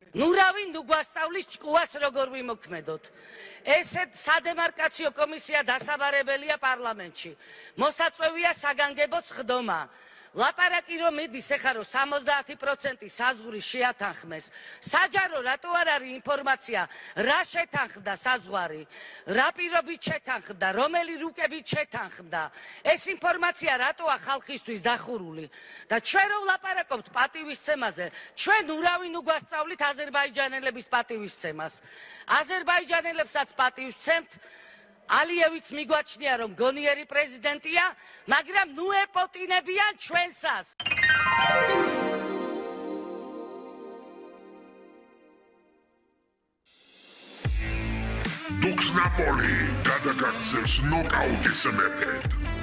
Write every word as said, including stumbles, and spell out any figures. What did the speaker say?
ნურავი ნუ გვასწავლის ჭკუას როგორ ვიმოქმედოთ. ესეთ სადემარკაციო კომისია დასაბარებელია პარლამენტში. მოსაწვევია საგანგებო სხდომა. ლაპარაკი რომ მიდის ეხლა რომ სამოცდაათი პროცენტი საზღვრის შეათანხმეს. საჯარო რატო არ არის ინფორმაცია რა შეთანხმდა საზღვარი, რა პირობით შეთანხმდა, რომელი რუკებით შეთანხმდა. ეს ინფორმაცია რატოა ხალხისთვის დახურული და ჩვენ რომ ვლაპარაკობთ პატივისცემაზე, ჩვენ ურავინ უგვასწავლით აზერბაიჯანელების პატივისცემას. აზერბაიჯანელებსაც პატივისცემთ. ალიევიც მიგვაჩნია რომ გონიერი პრეზიდენტია, მაგრამ ნუ ეპოტინებიან ჩვენსას. დუქს ნაპოლი გადაგაქცევს ნოკაუტის მეფედ.